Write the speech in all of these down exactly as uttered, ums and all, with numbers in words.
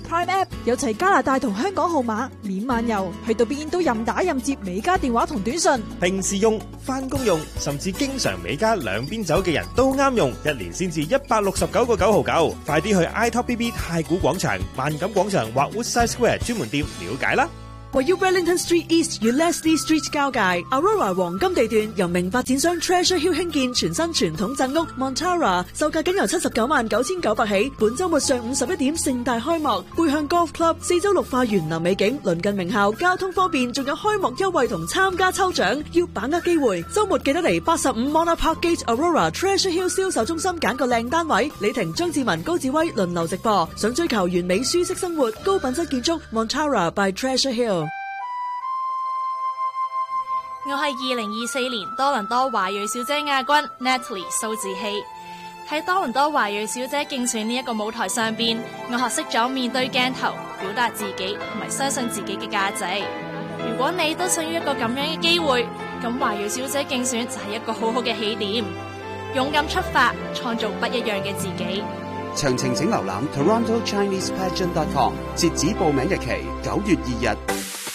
Prime App 有齊加拿大同香港號碼，免漫遊，去到邊都任打任接美加電話同短信。 平時用、返工用，甚至經常美加兩邊走嘅人都啱用，一年先至一百六十九個九毫九。快啲去 iTop B B 太古廣場、萬錦廣場或 Woodside Square 專門店了解啦。 位於 Wellington Street East 與 Leslie Street 交界 Aurora 黃金地段，由名發展商 Treasure Hill 興建全新傳統鎮屋 Montara， 售價僅由七十九萬九千九百起。本周末上午十一點盛大開幕，背向 Golf Club， 四周綠化園林美景，鄰近名校，交通方便，仲有開幕優惠同參加抽獎，要把握機會。周末記得嚟八十五 Mona Park Gate Aurora Treasure Hill 銷售中心揀個靚單位。李婷、張志文、高志威輪流直播。想追求完美舒適生活、高品質建築 Montara by Treasure Hill。 我係二零二四年多倫多華裔小姐亞軍 Natalie 蘇志希。喺多倫多華裔小姐競選呢一個舞台上邊，我學識咗面對鏡頭，表達自己同埋相信自己嘅價值。如果你都想要一個咁樣嘅機會，咁華裔小姐競選就係一個好好嘅起點。勇敢出發，創造不一樣嘅自己。 詳情請瀏覽 Toronto Chinese Pageant dot com， 截止報名日期九月二日。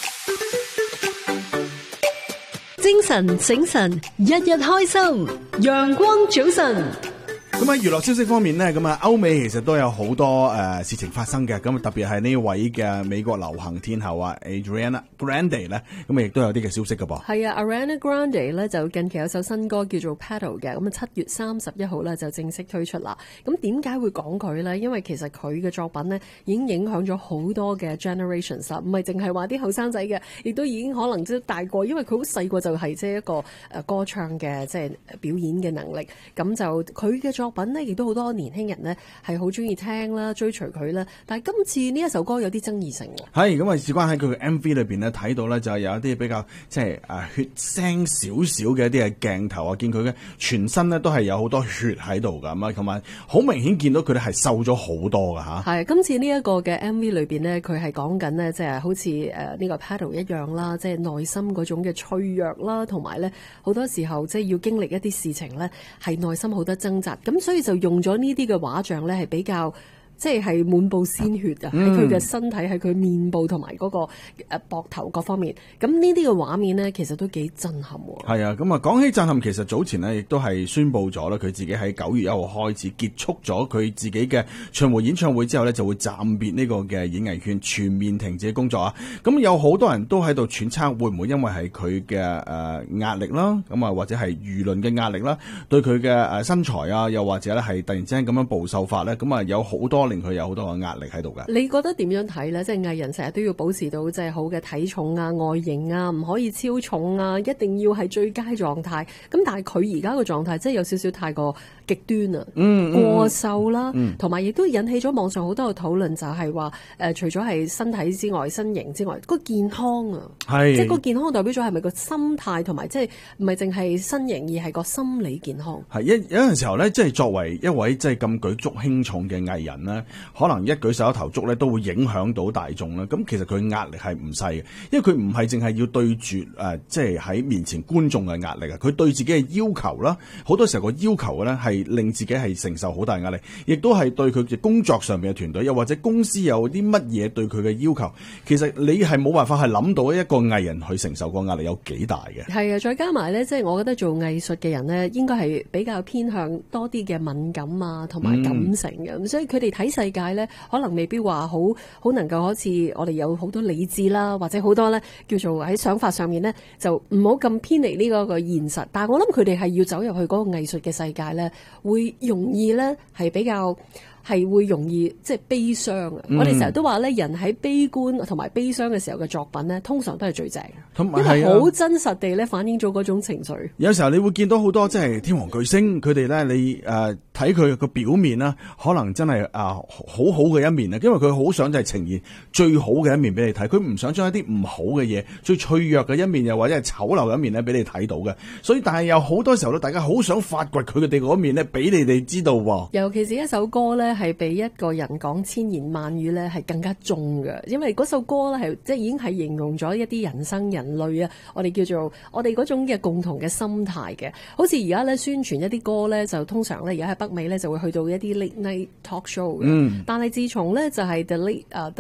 精神醒神，日日開心，陽光早晨。 咁喺娛樂消息方面呢，咁啊歐美其實都有好多誒、呃、事情發生嘅，咁特別係呢位嘅美國流行天后啊 Ariana Grande 咧，咁啊亦都有啲嘅消息噶噃。係啊 Ariana Grande 咧就近期有首新歌叫做 Petal 嘅，咁啊七月三十一號咧就正式推出啦。咁點解會講佢咧？因為其實佢嘅作品咧已經影響咗好多嘅 generations 啦，唔係淨係話啲後生仔嘅，亦都已經可能即係大個，因為佢好細個就係即係一個誒歌唱嘅即係表演嘅能力。咁就佢嘅作品呢亦都好多年輕人呢係好中意聽啦，追隨佢啦。但係今次呢一首歌有啲爭議性喎。 係咁啊，事關喺佢嘅 M V 裏邊呢，睇到呢就係有一啲比較即係誒血腥少少嘅一啲嘅鏡頭啊，見佢嘅全身呢都係有好多血喺度噶，咁啊同埋好明顯見到佢哋係瘦咗好多噶吓。 係今次呢一個嘅 M V 裏邊呢，佢係講緊呢，即係好似誒呢個 Petal 一樣啦，即係內心嗰種嘅脆弱啦，同埋呢好多時候即係要經歷一啲事情呢，係內心好多掙扎，咁所以就用咗呢啲嘅畫像咧，係比較即係係滿布鮮血啊！喺佢嘅身體、喺佢面部同埋嗰個誒膊頭各方面，咁呢啲嘅畫面呢，其實都幾震撼喎。 係啊，咁啊講起震撼，其實早前呢亦都係宣布咗啦，佢自己喺九月一號開始結束咗佢自己嘅巡迴演唱會之後呢，就會暫別呢個嘅演藝圈，全面停止工作啊！咁有好多人都喺度揣測，會唔會因為係佢嘅誒壓力啦，咁啊或者係輿論嘅壓力啦，對佢嘅誒身材啊，又或者咧係突然之間咁樣暴瘦法咧，咁啊有好多令佢有好多嘅壓力喺度㗎。 你覺得點樣睇咧？即係藝人成日都要保持到即係好嘅體重啊、外形啊，唔可以超重啊，一定要係最佳狀態。咁但係佢而家個狀態即係有少少太過極端啊， 嗯， 過瘦啦，同埋亦都引起咗網上好多嘅討論，就係話誒，除咗係身體之外、身形之外，個健康啊，係即係個健康代表咗係咪個心態同埋即係唔係淨係身形而係個心理健康？ 係一有陣時候咧，即係作為一位即係咁舉足輕重嘅藝人咧，可能一舉手一投足咧都會影響到大眾啦。咁其實佢壓力係唔細嘅，因為佢唔係淨係要對住誒、呃，即係喺面前觀眾嘅壓力啊。佢對自己嘅要求啦，好多時候個要求咧係令自己係承受好大壓力，亦都係對佢嘅工作上面嘅團隊，又或者公司有啲乜嘢對佢嘅要求。其實你係冇辦法係諗到一個藝人去承受個壓力有幾大嘅。 係啊，再加埋咧，即係我覺得做藝術嘅人咧，應該係比較偏向多啲嘅敏感啊，同埋感性嘅。咁、嗯、所以佢哋睇世界咧，可能未必話好好能夠好似我哋有好多理智啦，或者好多咧叫做喺想法上面咧，就唔好咁偏離呢個個現實。但係我諗佢哋係要走入去嗰個藝術嘅世界咧，會容易咧係比較。係會容易即係悲傷啊！嗯、我哋成日都話咧，人喺悲觀同埋悲傷嘅時候嘅作品咧，通常都係最正嘅，因為好真實地咧反映咗嗰種情緒。 有時候你會見到好多即係天王巨星，佢哋咧你誒睇佢個表面啦，可能真係啊好好嘅一面啊，因為佢好想就係呈現最好嘅一面俾你睇，佢唔想將一啲唔好嘅嘢、最脆弱嘅一面又或者係醜陋嘅一面咧俾你睇到嘅。所以但係有好多時候咧，大家好想發掘佢哋嗰一面咧，俾你哋知道。 尤其是一首歌咧。係比一個人講千言萬語咧，係更加重嘅，因為嗰首歌咧係即係已經係形容咗一啲人生人類啊，我哋叫做我哋嗰種嘅共同嘅心態嘅。好似而家咧宣傳一啲歌咧，就通常咧而家喺北美咧就會去到一啲 late night talk show 嘅。嗯，但係自從咧就係 the late 啊、uh,